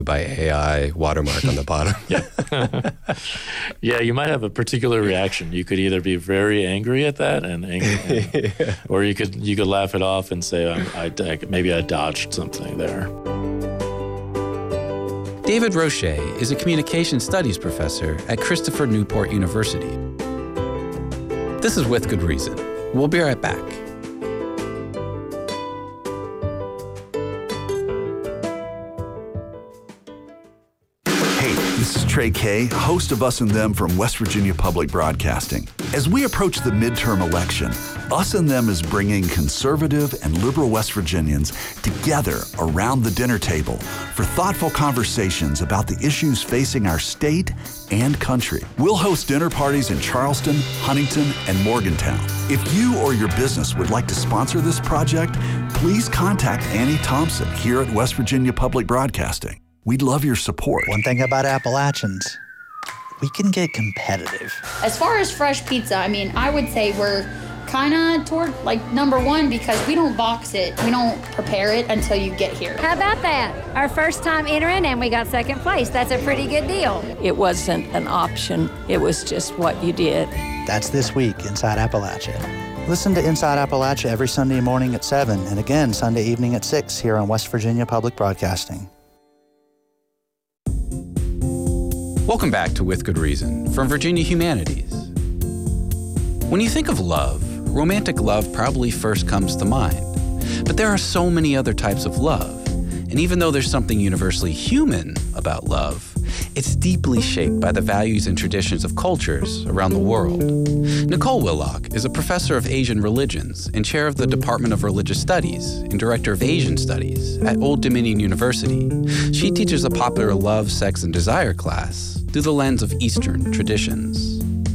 by AI watermark on the bottom. Yeah. Yeah, you might have a particular reaction. You could either be very angry at that Yeah. or you could laugh it off and say, maybe I dodged something there. David Roche is a communication studies professor at Christopher Newport University. This is With Good Reason. We'll be right back. This is Trey Kay, host of Us and Them from West Virginia Public Broadcasting. As we approach the midterm election, Us and Them is bringing conservative and liberal West Virginians together around the dinner table for thoughtful conversations about the issues facing our state and country. We'll host dinner parties in Charleston, Huntington, and Morgantown. If you or your business would like to sponsor this project, please contact Annie Thompson here at West Virginia Public Broadcasting. We'd love your support. One thing about Appalachians, we can get competitive. As far as fresh pizza, I would say we're kind of toward number one because we don't box it. We don't prepare it until you get here. How about that? Our first time entering and we got second place. That's a pretty good deal. It wasn't an option. It was just what you did. That's this week, Inside Appalachia. Listen to Inside Appalachia every Sunday morning at 7 and again Sunday evening at 6 here on West Virginia Public Broadcasting. Welcome back to With Good Reason from Virginia Humanities. When you think of love, romantic love probably first comes to mind. But there are so many other types of love. And even though there's something universally human about love, it's deeply shaped by the values and traditions of cultures around the world. Nicole Willock is a professor of Asian religions and chair of the Department of Religious Studies and director of Asian Studies at Old Dominion University. She teaches a popular love, sex, and desire class through the lens of Eastern traditions.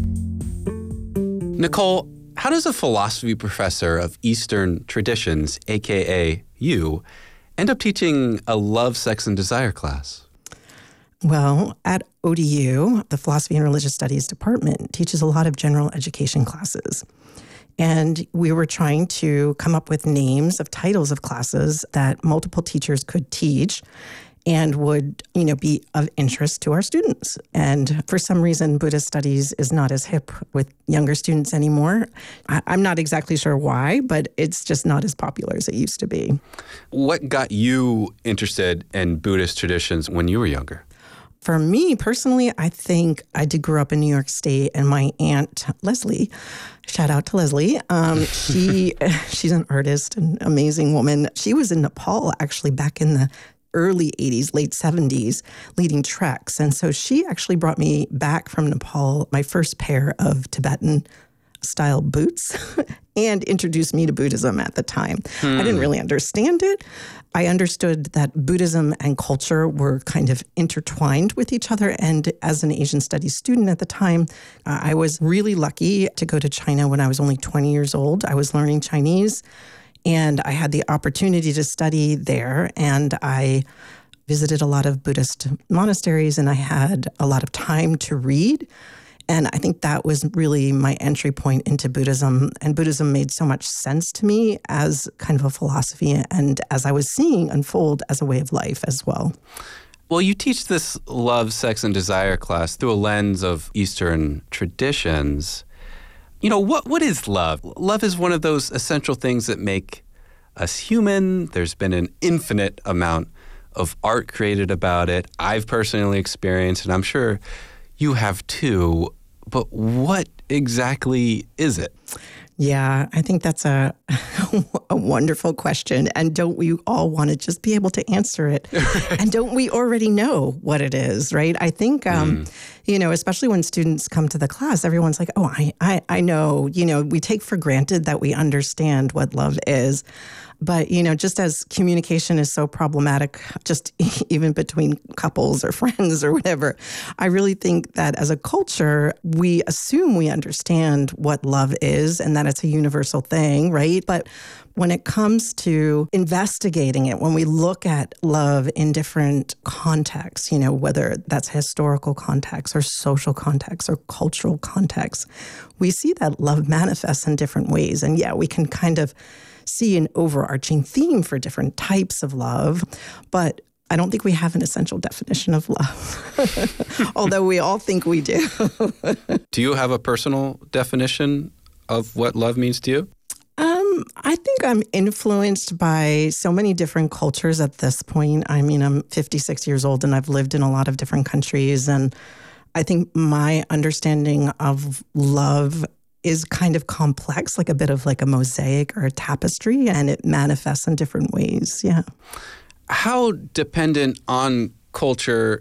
Nicole, how does a philosophy professor of Eastern traditions, aka you, end up teaching a love, sex, and desire class? Well, at ODU, the Philosophy and Religious Studies department teaches a lot of general education classes. And we were trying to come up with names of titles of classes that multiple teachers could teach and would, be of interest to our students. And for some reason, Buddhist studies is not as hip with younger students anymore. I'm not exactly sure why, but it's just not as popular as it used to be. What got you interested in Buddhist traditions when you were younger? For me personally, I think I did grow up in New York State, and my aunt, Leslie, shout out to Leslie, she's an artist, an amazing woman. She was in Nepal actually back in the early 80s, late 70s, leading treks. And so she actually brought me back from Nepal my first pair of Tibetan-style boots and introduced me to Buddhism at the time. I didn't really understand it. I understood that Buddhism and culture were kind of intertwined with each other. And as an Asian studies student at the time, I was really lucky to go to China when I was only 20 years old. I was learning Chinese. And I had the opportunity to study there, and I visited a lot of Buddhist monasteries, and I had a lot of time to read. And I think that was really my entry point into Buddhism. And Buddhism made so much sense to me as kind of a philosophy and as I was seeing unfold as a way of life as well. Well, you teach this love, sex, and desire class through a lens of Eastern traditions. What is love? Love is one of those essential things that make us human. There's been an infinite amount of art created about it. I've personally experienced, and I'm sure you have too. But what exactly is it? Yeah, I think that's a wonderful question. And don't we all want to just be able to answer it? And don't we already know what it is, right? I think, especially when students come to the class, everyone's like, oh, I know. We take for granted that we understand what love is. But, just as communication is so problematic, just even between couples or friends or whatever, I really think that as a culture, we assume we understand what love is and that it's a universal thing, right? But when it comes to investigating it, when we look at love in different contexts, whether that's historical context or social context or cultural context, we see that love manifests in different ways. And yeah, we can kind of see an overarching theme for different types of love. But I don't think we have an essential definition of love, although we all think we do. Do you have a personal definition of what love means to you? I think I'm influenced by so many different cultures at this point. I mean, I'm 56 years old and I've lived in a lot of different countries. And I think my understanding of love is kind of complex, like a bit of like a mosaic or a tapestry, and it manifests in different ways. Yeah. How dependent on culture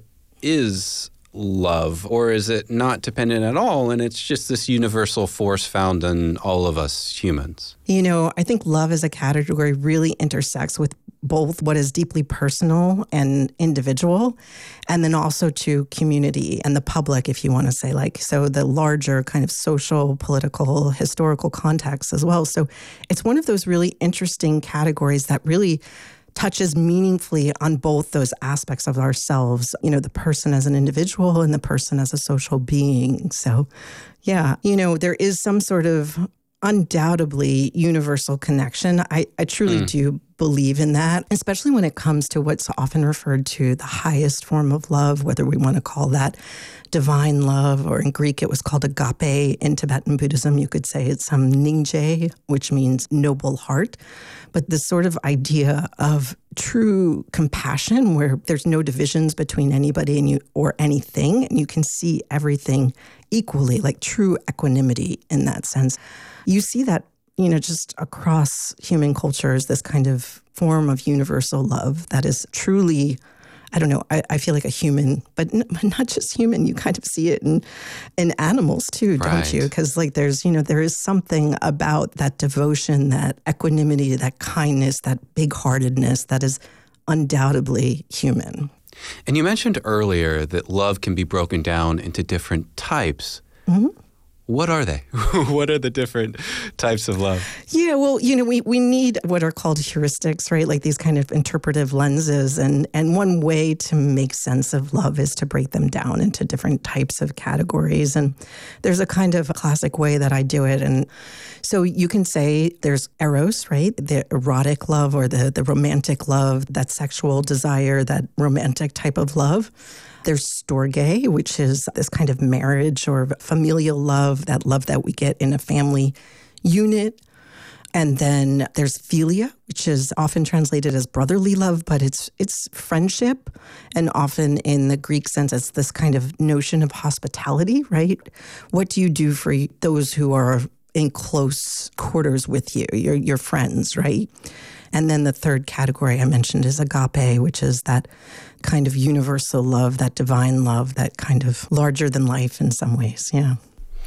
is love, or is it not dependent at all and it's just this universal force found in all of us humans? You know, I think love as a category really intersects with both what is deeply personal and individual, and then also to community and the public, if you want to say, like, so the larger kind of social, political, historical context as well. So it's one of those really interesting categories that really touches meaningfully on both those aspects of ourselves, you know, the person as an individual and the person as a social being. So, yeah, you know, there is some sort of undoubtedly universal connection. I truly do believe in that, especially when it comes to what's often referred to the highest form of love, whether we want to call that divine love, or in Greek it was called agape. In Tibetan Buddhism, you could say it's ningje, which means noble heart. But this sort of idea of true compassion where there's no divisions between anybody and you or anything, and you can see everything equally, like true equanimity in that sense. You see that, you know, just across human cultures, this kind of form of universal love that is truly, I don't know, I feel like a human, but not just human. You kind of see it in animals too, don't you? Because like there's, you know, there is something about that devotion, that equanimity, that kindness, that big-heartedness that is undoubtedly human. And you mentioned earlier that love can be broken down into different types. Mm-hmm. What are they? What are the different types of love? Yeah, well, you know, we need what are called heuristics, right? Like these kind of interpretive lenses. And one way to make sense of love is to break them down into different types of categories. And there's a kind of classic way that I do it. And so you can say there's eros, right? The erotic love or the romantic love, that sexual desire, that romantic type of love. There's storge, which is this kind of marriage or familial love that we get in a family unit. And then there's philia, which is often translated as brotherly love, but it's friendship. And often in the Greek sense, it's this kind of notion of hospitality, right? What do you do for those who are in close quarters with you, your friends, right? And then the third category I mentioned is agape, which is that kind of universal love, that divine love, that kind of larger than life in some ways, yeah.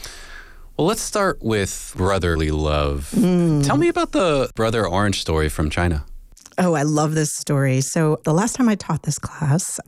Well, let's start with brotherly love. Tell me about the Brother Orange story from China. Oh, I love this story. So the last time I taught this class,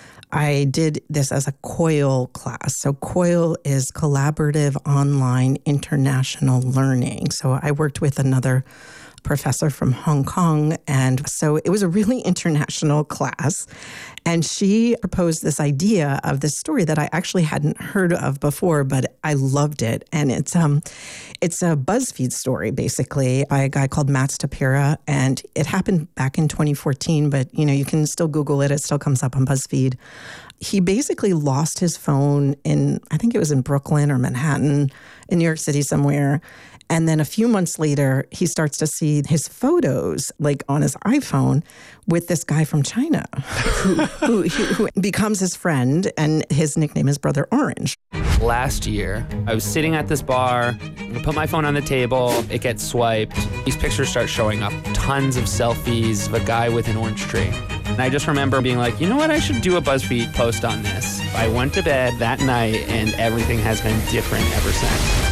I did this as a COIL class. So COIL is Collaborative Online International Learning. So I worked with another professor from Hong Kong. And so it was a really international class. And she proposed this idea of this story that I actually hadn't heard of before, but I loved it. And it's a BuzzFeed story, basically, by a guy called Matt Stapira. And it happened back in 2014, but, you know, you can still Google it. It still comes up on BuzzFeed. He basically lost his phone in, I think it was in Brooklyn or Manhattan, in New York City somewhere. And then a few months later, he starts to see his photos, like on his iPhone, with this guy from China who becomes his friend, and his nickname is Brother Orange. Last year, I was sitting at this bar, I put my phone on the table, it gets swiped. These pictures start showing up, tons of selfies of a guy with an orange tree. And I just remember being like, you know what, I should do a BuzzFeed post on this. I went to bed that night, and everything has been different ever since.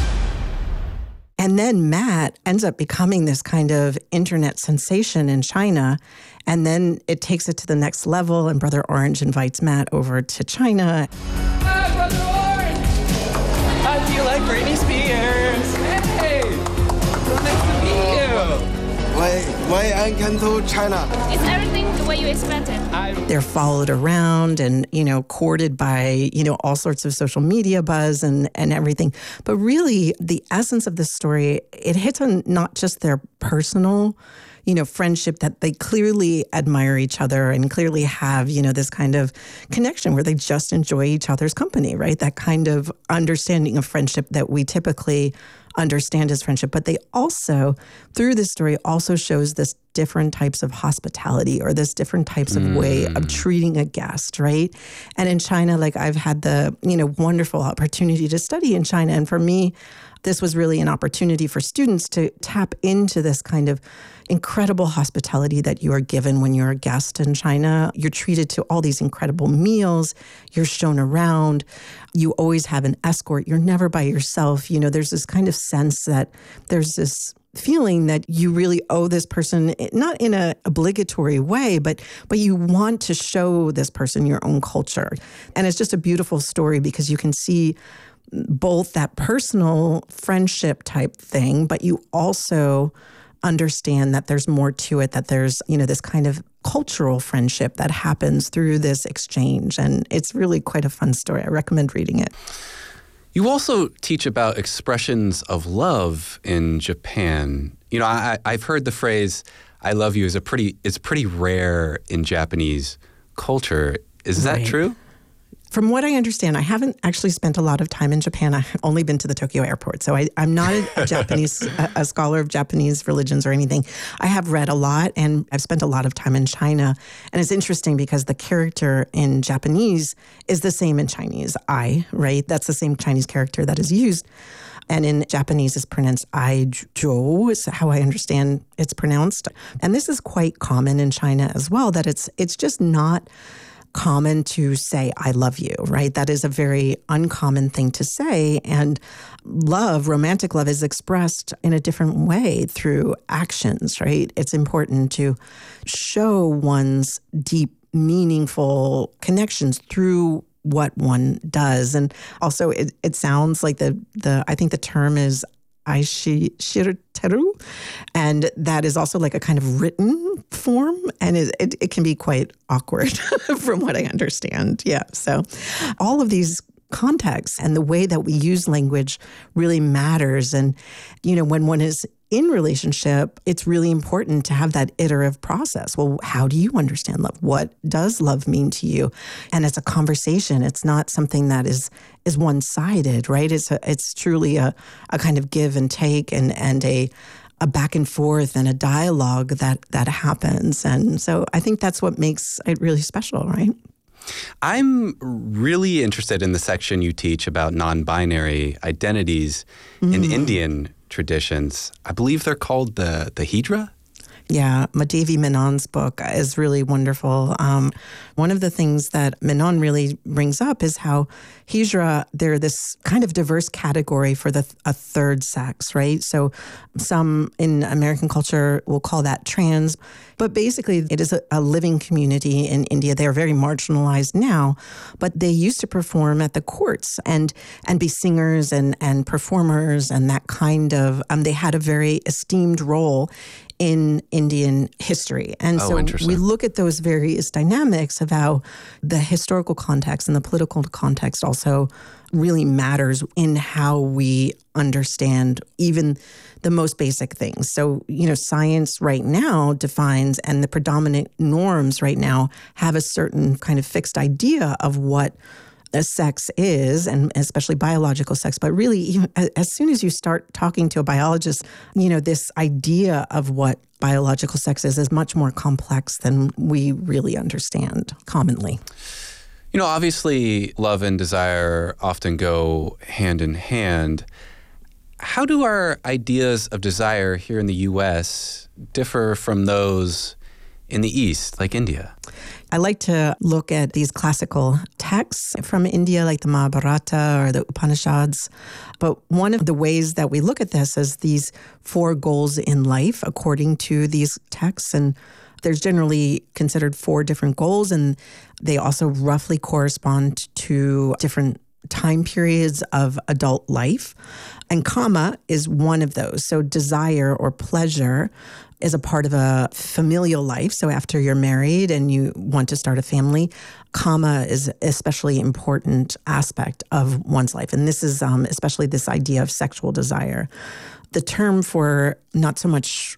And then Matt ends up becoming this kind of internet sensation in China. And then it takes it to the next level, and Brother Orange invites Matt over to China. Hi, Brother Orange! How do you like Britney Spears? Hey! So nice to meet you! Why I can to China? Is everything the way you expected? They're followed around and, you know, courted by, you know, all sorts of social media buzz and everything. But really, the essence of this story, it hits on not just their personal friendship that they clearly admire each other and clearly have, this kind of connection where they just enjoy each other's company, right? That kind of understanding of friendship that we typically understand as friendship. But they also, through this story, also shows this different types of hospitality or this different types of way of treating a guest, right? And in China, like I've had the, wonderful opportunity to study in China. And for me, this was really an opportunity for students to tap into this kind of incredible hospitality that you are given when you're a guest in China. You're treated to all these incredible meals. You're shown around. You always have an escort. You're never by yourself. There's this kind of sense that there's this feeling that you really owe this person, not in an obligatory way, but you want to show this person your own culture. And it's just a beautiful story because you can see both that personal friendship type thing, but you also understand that there's more to it, that there's, this kind of cultural friendship that happens through this exchange. And it's really quite a fun story. I recommend reading it. You also teach about expressions of love in Japan. I've heard the phrase, I love you, it's pretty rare in Japanese culture. Is that true? From what I understand, I haven't actually spent a lot of time in Japan. I've only been to the Tokyo airport. So I'm not a Japanese, a scholar of Japanese religions or anything. I have read a lot and I've spent a lot of time in China. And it's interesting because the character in Japanese is the same in Chinese, I, right? That's the same Chinese character that is used. And in Japanese, it's pronounced I-jo, is how I understand it's pronounced. And this is quite common in China as well, that it's just not common to say, I love you, right? That is a very uncommon thing to say. And love, romantic love, is expressed in a different way through actions, right? It's important to show one's deep, meaningful connections through what one does. And also it sounds like I think the term is aishiteru, and that is also like a kind of written form, and it can be quite awkward from what I understand. Yeah, so all of these contexts and the way that we use language really matters. And, when one is in relationship, it's really important to have that iterative process. Well, how do you understand love? What does love mean to you? And it's a conversation. It's not something that is one-sided, right? It's truly a kind of give and take and a back and forth and a dialogue that happens. And so I think that's what makes it really special, right? I'm really interested in the section you teach about non-binary identities in Indian traditions. I believe they're called the Hijra? Yeah, Madhavi Menon's book is really wonderful. One of the things that Menon really brings up is how Hijra, they're this kind of diverse category for a third sex, right? So some in American culture will call that trans, but basically it is a living community in India. They are very marginalized now, but they used to perform at the courts and be singers and performers and that kind of, they had a very esteemed role in Indian history. And so we look at those various dynamics of how the historical context and the political context also really matters in how we understand even the most basic things. So, science right now defines, and the predominant norms right now have a certain kind of fixed idea of what a sex is, and especially biological sex. But really, as soon as you start talking to a biologist, this idea of what biological sex is much more complex than we really understand commonly. Obviously, love and desire often go hand in hand. How do our ideas of desire here in the U.S. differ from those in the East, like India? I like to look at these classical texts from India, like the Mahabharata or the Upanishads. But one of the ways that we look at this is these 4 goals in life according to these texts. And there's generally considered 4 different goals, and they also roughly correspond to different time periods of adult life. And kama is one of those. So desire or pleasure is a part of a familial life. So after you're married and you want to start a family, kama is an especially important aspect of one's life. And this is especially this idea of sexual desire. The term for not so much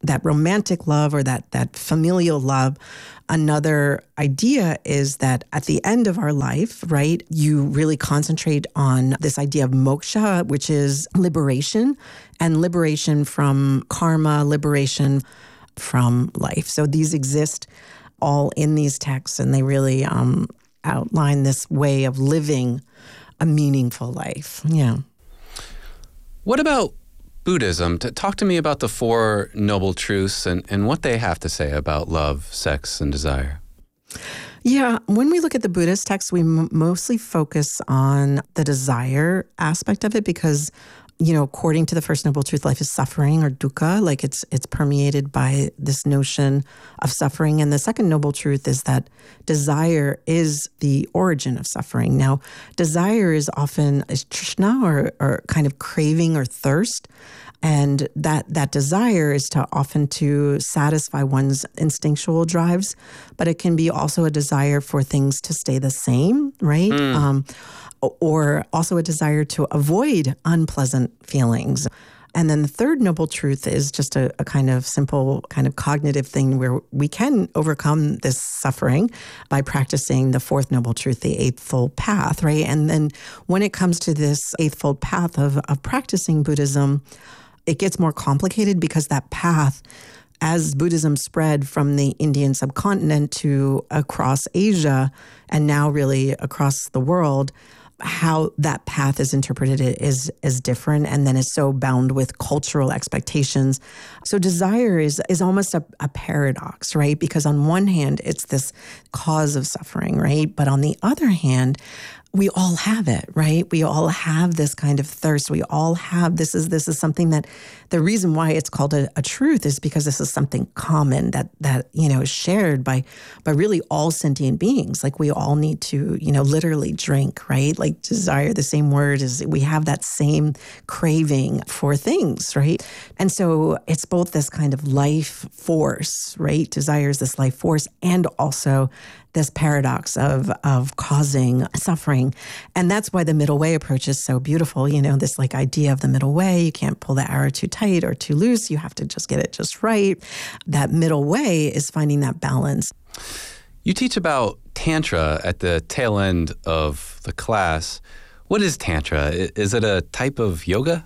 that romantic love or that familial love, another idea is that at the end of our life, right, you really concentrate on this idea of moksha, which is liberation, and liberation from karma, liberation from life. So these exist all in these texts, and they really outline this way of living a meaningful life. Yeah. What about Buddhism? Talk to me about the Four Noble Truths and what they have to say about love, sex, and desire. Yeah, when we look at the Buddhist texts, we mostly focus on the desire aspect of it because, according to the first noble truth, life is suffering or dukkha, like it's permeated by this notion of suffering. And the second noble truth is that desire is the origin of suffering. Now, desire is often trishna or kind of craving or thirst. And that desire is often to satisfy one's instinctual drives, but it can be also a desire for things to stay the same, right? Or also a desire to avoid unpleasant feelings. And then the third noble truth is just a kind of simple, kind of cognitive thing where we can overcome this suffering by practicing the fourth noble truth, the Eightfold Path, right? And then when it comes to this Eightfold Path of practicing Buddhism, it gets more complicated because that path, as Buddhism spread from the Indian subcontinent to across Asia and now really across the world, how that path is interpreted is different and then is so bound with cultural expectations. So desire is almost a paradox, right? Because on one hand, it's this cause of suffering, right? But on the other hand, we all have it, right? We all have this kind of thirst. We all have, this is something that, the reason why it's called a truth is because this is something common that is shared by really all sentient beings. Like we all need to, literally drink, right? Like desire, the same word is, we have that same craving for things, right? And so it's both this kind of life force, right? Desire is this life force, and also this paradox of causing suffering. And that's why the middle way approach is so beautiful. This like idea of the middle way, you can't pull the arrow too tight or too loose. You have to just get it just right. That middle way is finding that balance. You teach about Tantra at the tail end of the class. What is Tantra? Is it a type of yoga?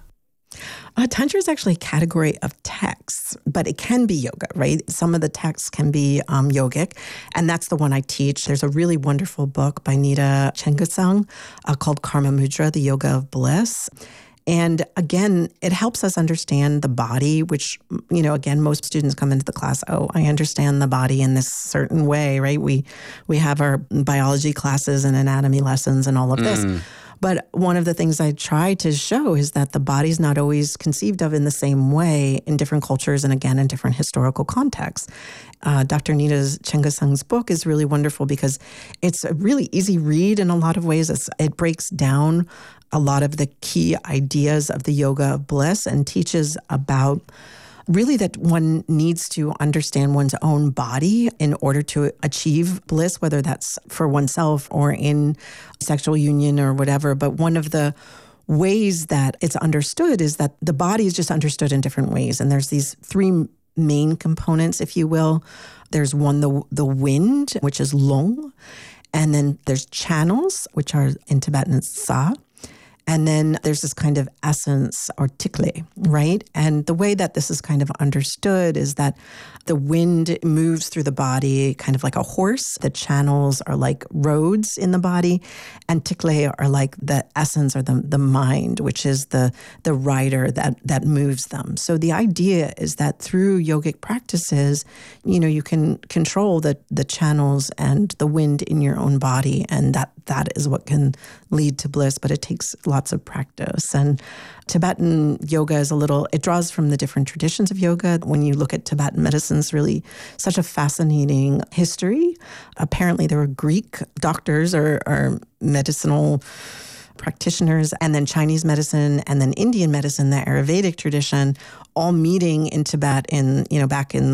Tantra is actually a category of texts, but it can be yoga, right? Some of the texts can be yogic, and that's the one I teach. There's a really wonderful book by Nita Chengesang called Karma Mudra, the Yoga of Bliss. And again, it helps us understand the body, which, again, most students come into the class, I understand the body in this certain way, right? We have our biology classes and anatomy lessons and all of this. But one of the things I try to show is that the body's not always conceived of in the same way in different cultures and, again, in different historical contexts. Dr. Nita Chengesang's book is really wonderful because it's a really easy read in a lot of ways. It breaks down a lot of the key ideas of the Yoga of Bliss and teaches about really that one needs to understand one's own body in order to achieve bliss, whether that's for oneself or in sexual union or whatever. But one of the ways that it's understood is that the body is just understood in different ways. And there's these three main components, if you will. There's one, the wind, which is long. And then there's channels, which are in Tibetan sa. And then there's this kind of essence or tikle, right? And the way that this is kind of understood is that the wind moves through the body kind of like a horse. The channels are like roads in the body. And tikle are like the essence or the mind, which is the rider that moves them. So the idea is that through yogic practices, you can control the channels and the wind in your own body. And that is what can lead to bliss, but it takes lots of practice. And Tibetan yoga it draws from the different traditions of yoga. When you look at Tibetan medicine, it's really such a fascinating history. Apparently there were Greek doctors or medicinal practitioners, and then Chinese medicine, and then Indian medicine, the Ayurvedic tradition, all meeting in Tibet back in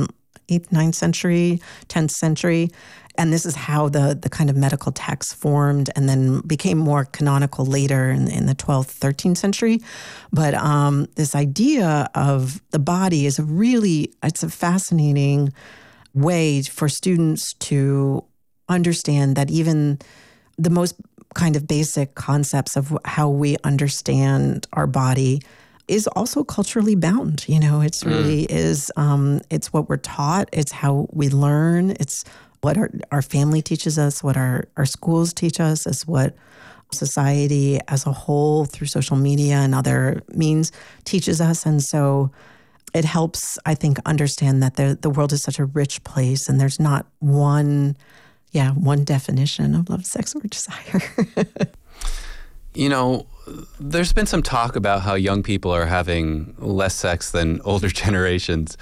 8th, 9th century, 10th century. And this is how the kind of medical texts formed and then became more canonical later in the 12th, 13th century. But this idea of the body is it's a fascinating way for students to understand that even the most kind of basic concepts of how we understand our body is also culturally bound. It's really is, it's what we're taught. It's how we learn. It's what our family teaches us, what our schools teach us, is what society as a whole through social media and other means teaches us. And so it helps, I think, understand that the world is such a rich place and there's not one definition of love, sex, or desire. There's been some talk about how young people are having less sex than older generations.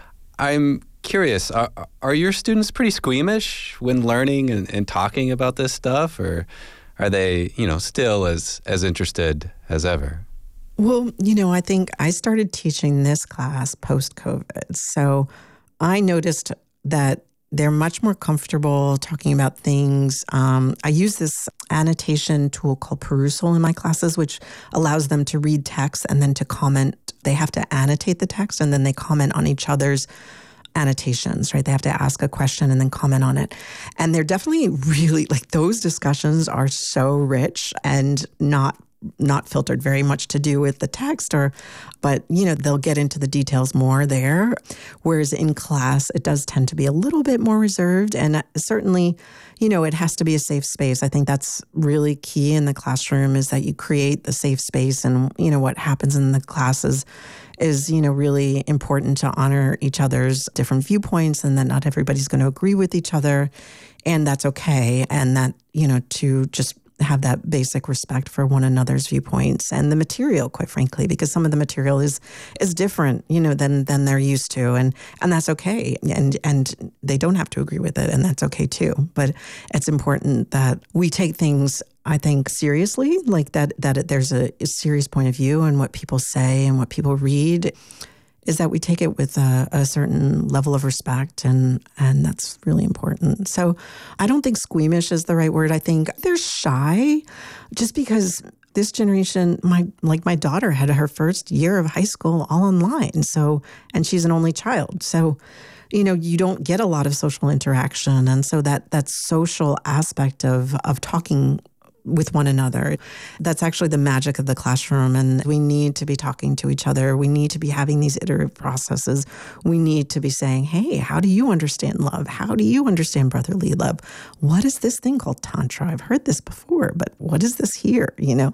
I'm curious, are your students pretty squeamish when learning and talking about this stuff, or are they, still as interested as ever? Well, I think I started teaching this class post-COVID. So I noticed that they're much more comfortable talking about things. I use this annotation tool called Perusal in my classes, which allows them to read text and then to comment. They have to annotate the text and then they comment on each other's annotations, right? They have to ask a question and then comment on it. And they're definitely really, those discussions are so rich and not filtered very much to do with the text but they'll get into the details more there. Whereas in class, it does tend to be a little bit more reserved. And certainly, it has to be a safe space. I think that's really key in the classroom is that you create the safe space. And, what happens in the classes is really important to honor each other's different viewpoints and that not everybody's going to agree with each other. And that's okay. And that, to just have that basic respect for one another's viewpoints and the material, quite frankly, because some of the material is different, than they're used to, and that's okay, and they don't have to agree with it, and that's okay too. But it's important that we take things, I think, seriously, that there's a serious point of view in what people say and what people read. Is that we take it with a certain level of respect, and that's really important. So I don't think squeamish is the right word. I think they're shy just because this generation, my daughter had her first year of high school all online. So, and she's an only child. So, you don't get a lot of social interaction. And so that social aspect of talking with one another. That's actually the magic of the classroom. And we need to be talking to each other. We need to be having these iterative processes. We need to be saying, hey, how do you understand love? How do you understand brotherly love? What is this thing called Tantra? I've heard this before, but what is this here?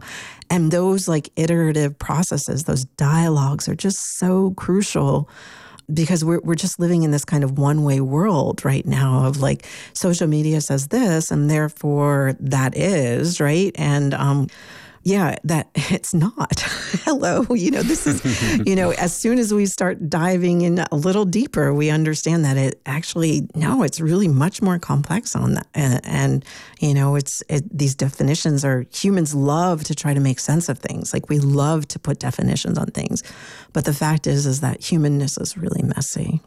And those iterative processes, those dialogues are just so crucial because we're just living in this kind of one-way world right now of social media says this and therefore that is, right? And that it's not. Hello, this is, as soon as we start diving in a little deeper, we understand that it actually, no, it's really much more complex on that. And these definitions are, humans love to try to make sense of things. We love to put definitions on things. But the fact is that humanness is really messy.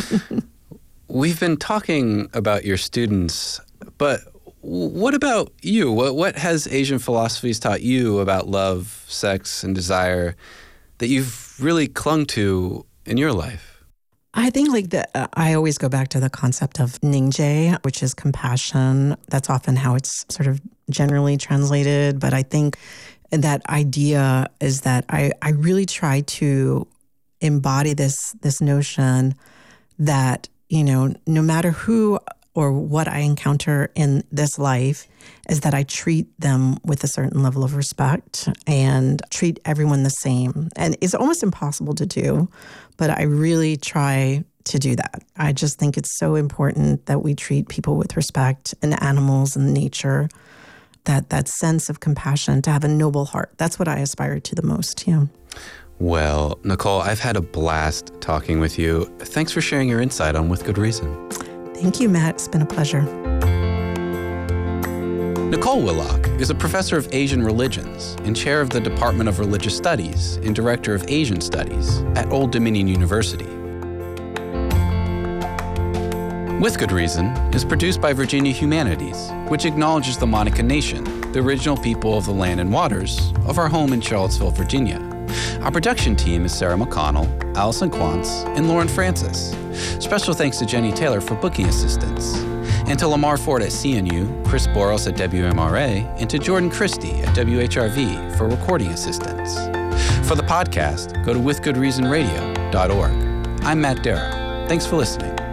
We've been talking about your students, but what about you? What has Asian philosophies taught you about love, sex, and desire that you've really clung to in your life? I think I always go back to the concept of Ningje, which is compassion. That's often how it's sort of generally translated. But I think that idea is that I really try to embody this notion that, no matter who or what I encounter in this life is that I treat them with a certain level of respect and treat everyone the same. And it's almost impossible to do, but I really try to do that. I just think it's so important that we treat people with respect and animals and nature, that sense of compassion, to have a noble heart. That's what I aspire to the most, yeah. Well, Nicole, I've had a blast talking with you. Thanks for sharing your insight on With Good Reason. Thank you, Matt. It's been a pleasure. Nicole Willock is a professor of Asian religions and chair of the Department of Religious Studies and director of Asian Studies at Old Dominion University. With Good Reason is produced by Virginia Humanities, which acknowledges the Monica Nation, the original people of the land and waters of our home in Charlottesville, Virginia. Our production team is Sarah McConnell, Allison Quantz, and Lauren Francis. Special thanks to Jenny Taylor for booking assistance, and to Lamar Ford at CNU, Chris Boros at WMRA, and to Jordan Christie at WHRV for recording assistance. For the podcast, go to withgoodreasonradio.org. I'm Matt Darrow. Thanks for listening.